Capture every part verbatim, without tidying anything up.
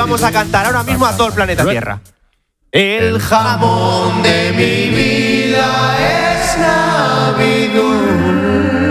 vamos a cantar ahora mismo a todo el planeta Tierra. El jamón de mi vida es Navidad.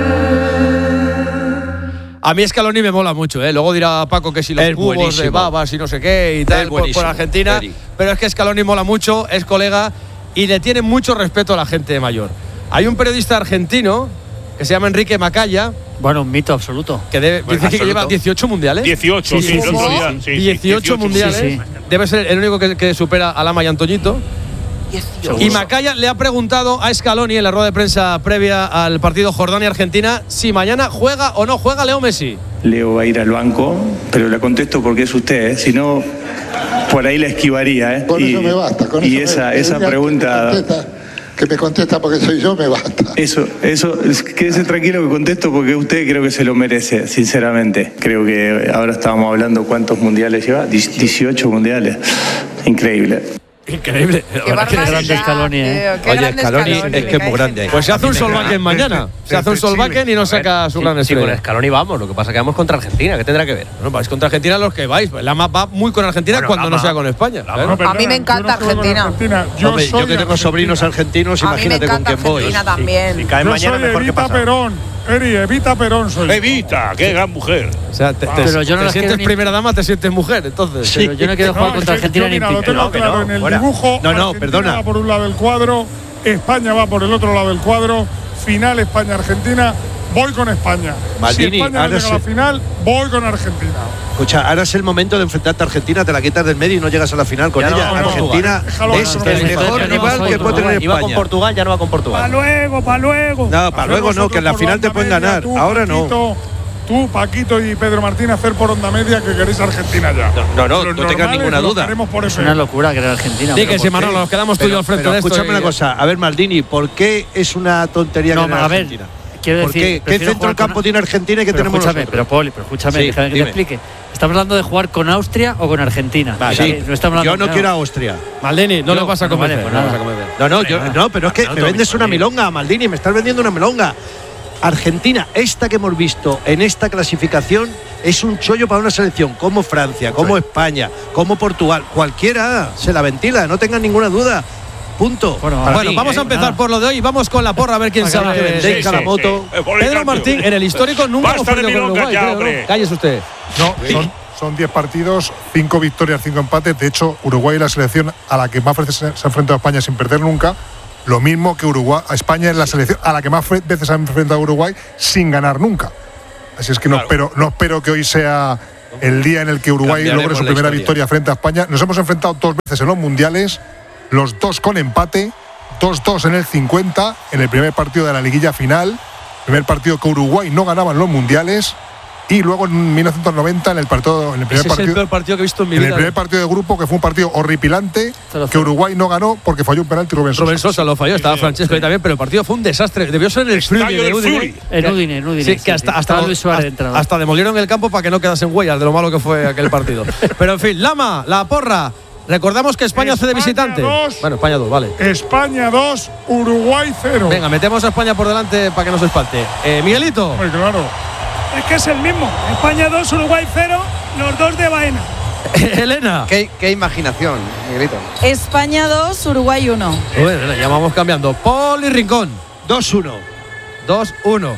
A mí Scaloni me mola mucho, ¿eh? Luego dirá Paco que si los es cubos buenísimo. de babas y no sé qué y tal por, por Argentina. Eric. Pero es que Scaloni mola mucho, es colega y le tiene mucho respeto a la gente mayor. Hay un periodista argentino que se llama Enrique Macaya. Bueno, un mito absoluto. Que debe, bueno, dice absoluto. que lleva dieciocho mundiales. dieciocho, sí, sí, sí, día, sí, sí, dieciocho mundiales. Sí, sí. Debe ser el único que, que supera a Lama y Antoñito. dieciocho. Y Macaya le ha preguntado a Scaloni en la rueda de prensa previa al partido Jordania-Argentina si mañana juega o no juega Leo Messi. Leo va a ir al banco, pero le contesto porque es usted, ¿eh? Si no, por ahí la esquivaría. ¿eh? Con y, eso me basta. Con y eso esa, me, esa pregunta… Que me contesta porque soy yo, me basta. Eso, eso, quédese tranquilo que contesto porque usted creo que se lo merece, sinceramente. Creo que ahora estábamos hablando cuántos mundiales lleva, dieciocho mundiales. Increíble. Increíble. Qué grande Scaloni, ¿eh? Oye, Scaloni es que es muy grande. Pues se hace un Solbakken mañana. Se hace un Solbakken y no saca su gran estrella. Sí, con Scaloni vamos. Lo que pasa es que vamos contra Argentina. ¿Qué tendrá que ver? Bueno, vais contra Argentina los que vais. Lama va muy con Argentina bueno, cuando Lama, no sea con España. Claro. No, a mí me encanta yo no Argentina. Argentina. Yo, Hombre, soy yo que tengo Argentina. sobrinos argentinos, imagínate con quién voy. Argentina también. Si, si cae yo mañana, soy mejor Evita que pasa. Perón. Eri, Evita Perón soy. Evita, qué gran mujer. O sea, te, ah, te, pero yo no te sientes ni... primera dama, te sientes mujer, entonces. Sí. Pero yo no quiero jugar no, contra Argentina yo, ni mira, lo tengo no, claro no, en el fuera. dibujo. No, no, Argentina perdona. va por un lado del cuadro, España va por el otro lado del cuadro. Final España-Argentina. Voy con España. Maldini, si España no llega se... a la final, voy con Argentina. Escucha, ahora es el momento de enfrentarte a Argentina, te la quitas del medio y no llegas a la final con ya ella. No, no, Argentina no, es no, el no, mejor no, rival no, que puede tener España. Iba con Portugal, ya no va con Portugal. Pa' luego, pa' luego. No, para luego no, que en la final te pueden ganar. Tú, ahora Paquito, no. Tú, Paquito y Pedro Martín, hacer por onda media que queréis Argentina ya. No, no, no, no tengas ninguna duda. Por es una locura querer Argentina. Sí, que si Manolo, nos quedamos tú y yo al frente pero de esto. Escúchame y... una cosa, a ver, Maldini, ¿por qué es una tontería no, ganar a ver, Argentina? Quiero ¿Por decir, qué? ¿Qué centro del campo con... tiene Argentina y que pero tenemos escúchame, nosotros? Pero Poli, pero escúchame, sí, déjame que te explique. Estamos hablando de jugar con Austria o con Argentina. Vale, sí. No estamos yo no claro. quiero a Austria. Maldini, no, no le vas a convencer. Vale, pues no, no, yo, no, pero es que me vendes una milonga, Maldini, me estás vendiendo una milonga. Argentina, esta que hemos visto en esta clasificación, es un chollo para una selección como Francia, como sí. España, como Portugal. Cualquiera se la ventila, no tengan ninguna duda. Punto. Bueno, bueno mí, vamos ¿eh? a empezar Nada. por lo de hoy y vamos con la porra a ver quién sabe que vendéis sí, sí, la moto. Sí. Pedro Martín, en el histórico nunca hemos perdido con Uruguay. Ya, creo, ¿no? Cállese usted. No, son, son diez partidos, cinco victorias, cinco empates. De hecho, Uruguay es la selección a la que más veces se ha enfrentado a España sin perder nunca. Lo mismo que Uruguay, España es la selección a la que más veces se ha enfrentado a Uruguay sin ganar nunca. Así es que claro. no, espero, no espero que hoy sea el día en el que Uruguay logre su primera victoria frente a España. Nos hemos enfrentado dos veces en los mundiales, los dos con empate, dos dos en el cincuenta, en el primer partido de la liguilla final, primer partido que Uruguay no ganaba en los mundiales. Y luego en mil novecientos noventa, en el, partido, en el primer Ese partido. Es el peor partido que he visto en mi en vida. En el primer partido de grupo, que fue un partido horripilante, que Uruguay no ganó porque falló un penalti Rubén Sosa. Rubén Sosa lo falló, estaba sí, Francesco sí. ahí también, pero el partido fue un desastre. Debió ser en el Friuli de Udine. En Udine, en Udine. Sí, que hasta, hasta, Luis Suárez hasta, hasta demolieron el campo para que no quedasen huellas de lo malo que fue aquel partido. Pero en fin, Lama, la porra. Recordamos que España, España hace de visitante. dos, bueno, España dos, vale. España dos, Uruguay cero. Venga, metemos a España por delante para que no se espante. Eh, Miguelito. Muy claro. Es que es el mismo. España dos, Uruguay cero, los dos de Baena. Elena. ¿Qué, qué imaginación, Miguelito. España dos, Uruguay uno. Bueno, ya vamos cambiando. Poli Rincón. dos uno. dos uno.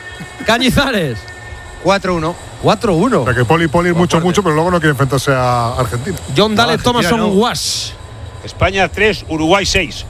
Cañizares. cuatro uno. cuatro uno. O sea que Poli Poli mucho, fuerte. mucho, pero luego no quiere enfrentarse a Argentina. John Dale no, Thomason no. Wash. España tres, Uruguay seis.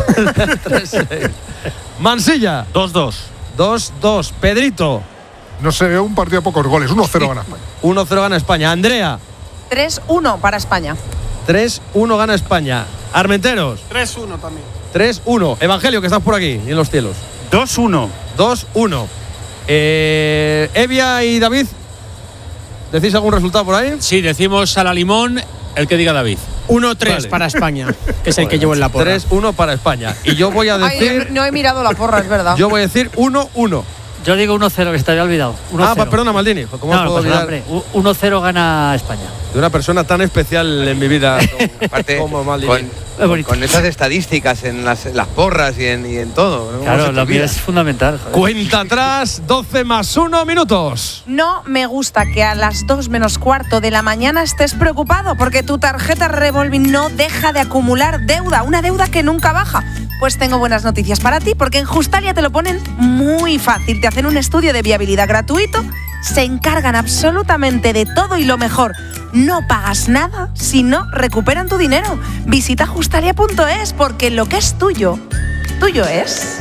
Mansilla. dos dos. dos dos. Pedrito. No se ve un partido de pocos goles. uno cero gana España. uno cero gana España. Andrea. tres uno para España. tres uno gana España. Armenteros. tres uno también. tres uno. Evangelio, que estás por aquí, en los cielos. dos uno. dos uno. Eh, Evia y David, ¿decís algún resultado por ahí? Sí, decimos a la limón el que diga David. uno tres vale. para España, que es el que llevo en la porra. tres uno para España. Y yo voy a decir… Ay, no he mirado la porra, es verdad. Yo voy a decir uno uno. Yo digo uno cero, que se te había olvidado. Ah, perdona, Maldini. ¿Cómo no, puedo no, olvidar? uno cero gana España. De una persona tan especial en mi vida como, Aparte, como Maldini. Con, con esas estadísticas en las, las porras y en, y en todo. ¿No? Claro, la vida es fundamental. Joder. Cuenta atrás, doce más uno minutos. No me gusta que a las dos menos cuarto de la mañana estés preocupado porque tu tarjeta revolving no deja de acumular deuda, una deuda que nunca baja. Pues tengo buenas noticias para ti, porque en Justalia te lo ponen muy fácil. Te hacen un estudio de viabilidad gratuito, se encargan absolutamente de todo y lo mejor, no pagas nada si no recuperan tu dinero. Visita justalia punto es, porque lo que es tuyo, tuyo es.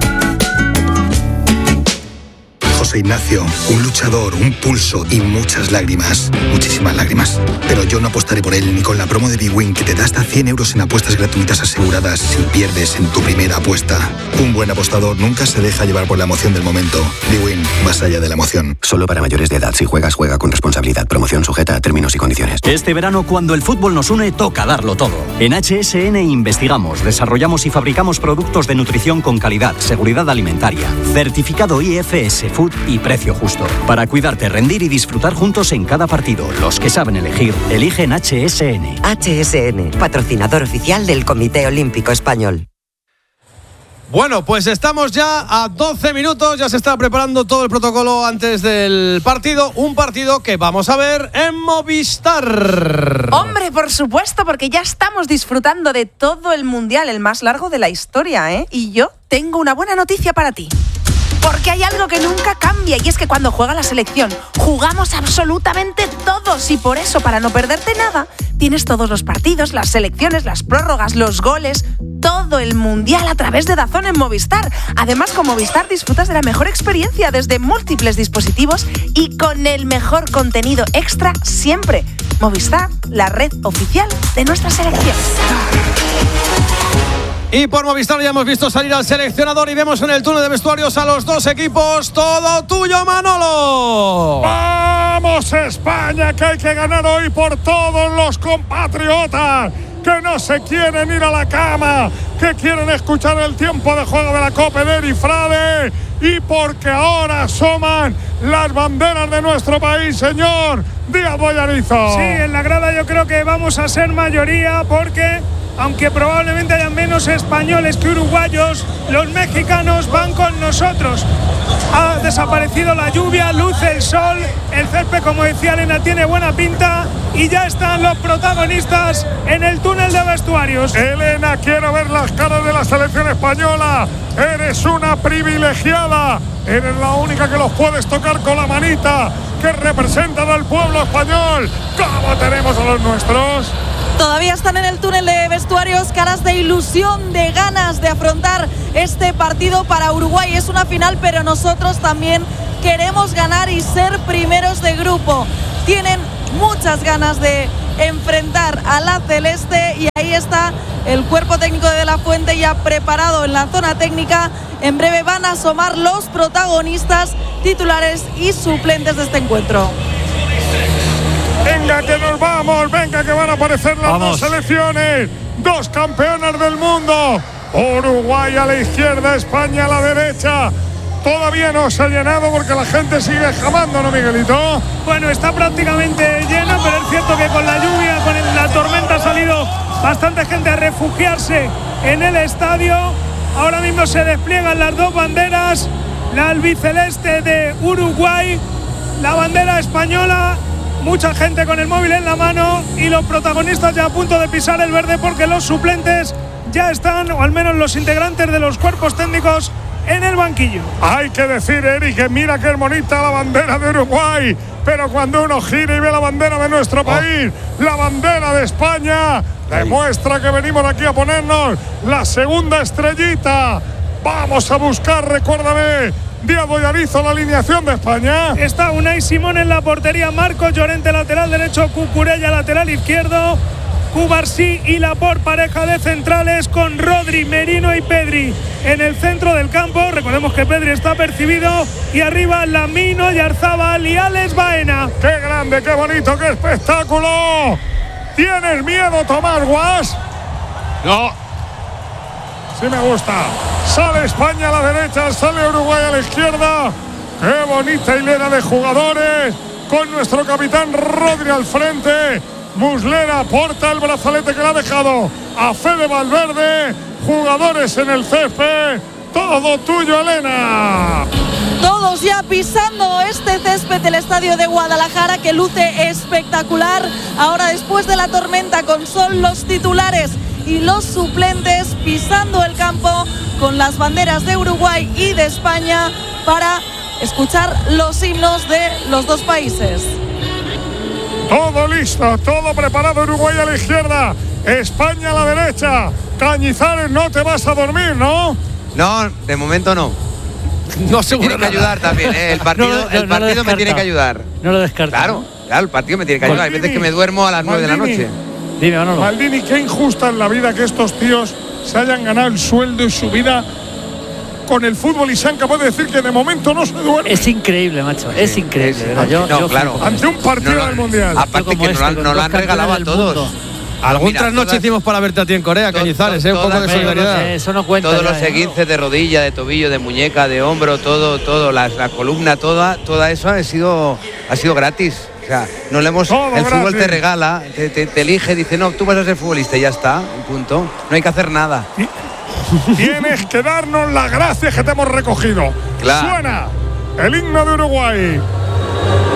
José Ignacio, un luchador, un pulso y muchas lágrimas. Muchísimas lágrimas. Pero yo no apostaré por él ni con la promo de bwin, que te da hasta cien euros en apuestas gratuitas aseguradas si pierdes en tu primera apuesta. Un buen apostador nunca se deja llevar por la emoción del momento. bwin, más allá de la emoción. Solo para mayores de edad. Si juegas, juega con responsabilidad. Promoción sujeta a términos y condiciones. Este verano, cuando el fútbol nos une, toca darlo todo. En H S N investigamos, desarrollamos y fabricamos productos de nutrición con calidad, seguridad alimentaria, certificado I F S Food y precio justo. Para cuidarte, rendir y disfrutar juntos en cada partido. Los que saben elegir, eligen H S N. H S N, patrocinador oficial del Comité Olímpico Español. Bueno, pues estamos ya a doce minutos, ya se está preparando todo el protocolo antes del partido, un partido que vamos a ver en Movistar. Hombre, por supuesto, porque ya estamos disfrutando de todo el Mundial, el más largo de la historia, ¿eh? Y yo tengo una buena noticia para ti. Porque hay algo que nunca cambia, y es que cuando juega la selección jugamos absolutamente todos, y por eso, para no perderte nada, tienes todos los partidos, las selecciones, las prórrogas, los goles, todo el Mundial a través de DAZN en Movistar. Además, con Movistar disfrutas de la mejor experiencia desde múltiples dispositivos y con el mejor contenido extra siempre. Movistar, la red oficial de nuestra selección. Y por Movistar ya hemos visto salir al seleccionador y vemos en el túnel de vestuarios a los dos equipos. Todo tuyo, Manolo. ¡Vamos, España! Que hay que ganar hoy por todos los compatriotas que no se quieren ir a la cama, que quieren escuchar el tiempo de juego de la Copa de Eri Frade, y porque ahora asoman las banderas de nuestro país, señor Díaz Boyarizo. Sí, en la grada yo creo que vamos a ser mayoría, porque aunque probablemente haya menos españoles que uruguayos, los mexicanos van con nosotros. Ha desaparecido la lluvia, luce el sol, el césped, como decía Elena, tiene buena pinta, y ya están los protagonistas en el túnel de vestuarios. Elena, quiero ver las caras de la selección española. Eres una privilegiada. Eres la única que los puedes tocar con la manita, que representan al pueblo español. ¿Cómo tenemos a los nuestros? Todavía están en el túnel de vestuarios, caras de ilusión, de ganas de afrontar este partido para Uruguay. Es una final, pero nosotros también queremos ganar y ser primeros de grupo. Tienen muchas ganas de enfrentar a la celeste, y ahí está el cuerpo técnico de De La Fuente ya preparado en la zona técnica. En breve van a asomar los protagonistas, titulares y suplentes de este encuentro. Venga, que nos vamos, venga, que van a aparecer las vamos. dos selecciones, dos campeonas del mundo. Uruguay a la izquierda, España a la derecha. Todavía no se ha llenado porque la gente sigue jamando, ¿no, Miguelito? Bueno, está prácticamente llena, pero es cierto que con la lluvia, con el, la tormenta, ha salido bastante gente a refugiarse en el estadio. Ahora mismo se despliegan las dos banderas, la albiceleste de Uruguay, la bandera española. Mucha gente con el móvil en la mano, y los protagonistas ya a punto de pisar el verde, porque los suplentes ya están, o al menos los integrantes de los cuerpos técnicos, en el banquillo. Hay que decir, Eric, que mira qué bonita la bandera de Uruguay, pero cuando uno gira y ve la bandera de nuestro oh. país, la bandera de España, demuestra que venimos aquí a ponernos la segunda estrellita. Vamos a buscar, recuérdame, Díaz Boyarizo, la alineación de España. Está Unai Simón en la portería, Marcos Llorente lateral derecho, Cucurella lateral izquierdo, Cubarsí y Laporte pareja de centrales, con Rodri, Merino y Pedri en el centro del campo. Recordemos que Pedri está percibido, y arriba Lamino, Yarzábal y Alex Baena. ¡Qué grande, qué bonito, qué espectáculo! ¿Tienes miedo, Tomás Guas? No. Sí me gusta. Sale España a la derecha, sale Uruguay a la izquierda. ¡Qué bonita hilera de jugadores! Con nuestro capitán Rodri al frente. Muslera porta el brazalete que le ha dejado a Fede Valverde, jugadores en el césped, todo tuyo, Elena. Todos ya pisando este césped del estadio de Guadalajara, que luce espectacular. Ahora, después de la tormenta con sol, los titulares y los suplentes pisando el campo con las banderas de Uruguay y de España para escuchar los himnos de los dos países. Todo listo, todo preparado. Uruguay a la izquierda, España a la derecha. Cañizares, no te vas a dormir, ¿no? No, de momento no. No, seguro. Tiene que ayudar también, ¿eh? El partido, No, no, el no partido me tiene que ayudar. No lo descarto. Claro, claro, el partido me tiene que ayudar. Hay veces que me duermo a las nueve de la noche. Dime, Manolo. Maldini, qué injusta es la vida que estos tíos se hayan ganado el sueldo y su vida con el fútbol y sean capaces de decir que de momento no se duerme. Es increíble, macho. Es increíble. Es, ¿verdad? Yo, no, yo claro. flipo. Ante un partido No, no, del Mundial. Aparte que nos este, no lo han regalado a todos. Algún Mira, trasnoche todas- hicimos para verte a ti en Corea, to- Cañizares, to- ¿eh? Un poco de todas- solidaridad. Eso no cuenta. Todos ya, los ¿eh? esguinces de rodilla, de tobillo, de muñeca, de hombro, todo, todo, la, la columna, toda, toda eso ha sido, ha sido gratis. O sea, no le hemos. Todo el fútbol gratis. te regala, te, te- te elige, dice, no, tú vas a ser futbolista y ya está, un punto. No hay que hacer nada. Tienes que darnos las gracias que te hemos recogido. Claro. Suena el himno de Uruguay.